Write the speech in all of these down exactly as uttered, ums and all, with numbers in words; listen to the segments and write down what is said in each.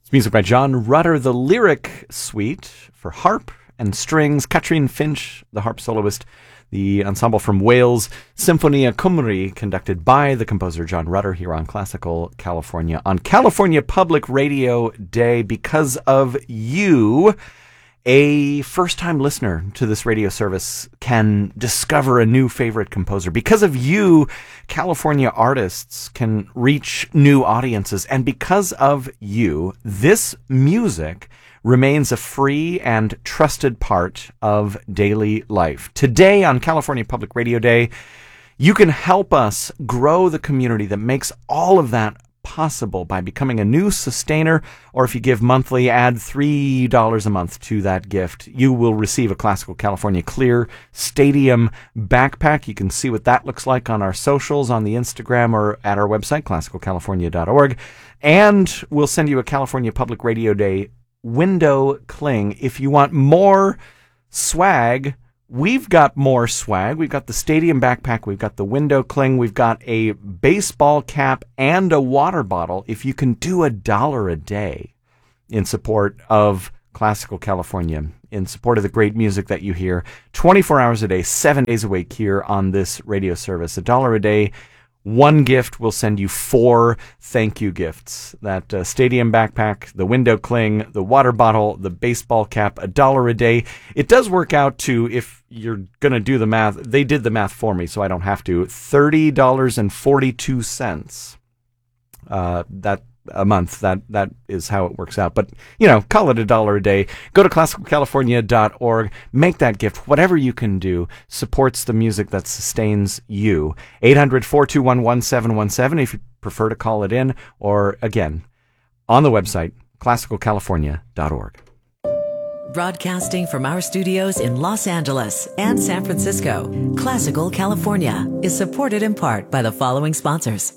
It's music by John Rutter, the Lyric Suite for harp and strings. Catrin Finch, the harp soloist. The ensemble from Wales, Symphonia Cymru, conducted by the composer John Rutter here on Classical California. On California Public Radio Day, because of you, a first-time listener to this radio service can discover a new favorite composer. Because of you, California artists can reach new audiences. And because of you, this music remains a free and trusted part of daily life. Today on California Public Radio Day, you can help us grow the community that makes all of that possible by becoming a new sustainer, or if you give monthly, add three dollars a month to that gift. You will receive a Classical California Clear Stadium backpack. You can see what that looks like on our socials, on the Instagram, or at our website, classical california dot org. And we'll send you a California Public Radio Day window cling. If you want more swag, we've got more swag. We've got the stadium backpack, we've got the window cling, we've got a baseball cap and a water bottle. If you can do a dollar a day in support of Classical California, in support of the great music that you hear twenty-four hours a day, seven days a week here on this radio service, a dollar a day, one gift will send you four thank you gifts. That uh, stadium backpack, the window cling, the water bottle, the baseball cap, a dollar a day. It does work out to, if you're going to do the math, they did the math for me, so I don't have to, thirty dollars and forty-two cents. Uh, that a month. That that is how it works out. But, you know, call it a dollar a day. Go to classical california dot org. Make that gift. Whatever you can do supports the music that sustains you. eight hundred, four two one, one seven one seven if you prefer to call it in. Or, again, on the website, classical california dot org. Broadcasting from our studios in Los Angeles and San Francisco, Classical California is supported in part by the following sponsors.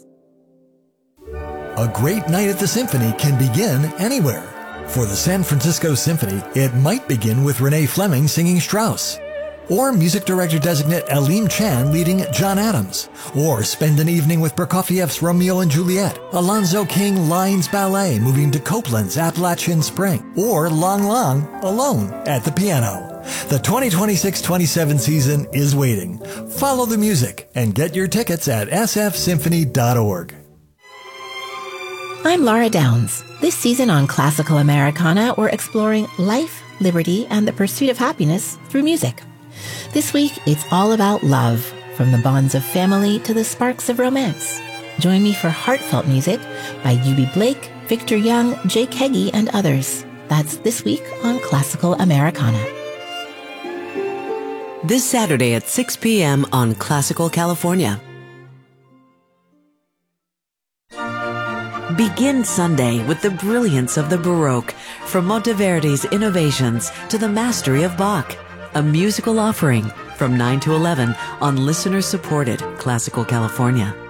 A great night at the Symphony can begin anywhere. For the San Francisco Symphony, it might begin with Renee Fleming singing Strauss, or music director designate Aleem Chan leading John Adams, or spend an evening with Prokofiev's Romeo and Juliet, Alonzo King Lines Ballet moving to Copeland's Appalachian Spring, or Lang Lang alone at the piano. The twenty twenty-six twenty-seven season is waiting. Follow the music and get your tickets at s f symphony dot org. I'm Laura Downs. This season on Classical Americana, we're exploring life, liberty, and the pursuit of happiness through music. This week, it's all about love, from the bonds of family to the sparks of romance. Join me for heartfelt music by Eubie Blake, Victor Young, Jake Heggie, and others. That's this week on Classical Americana. This Saturday at six p.m. on Classical California. Begin Sunday with the brilliance of the Baroque, from Monteverdi's innovations to the mastery of Bach. A musical offering from nine to eleven on listener-supported Classical California.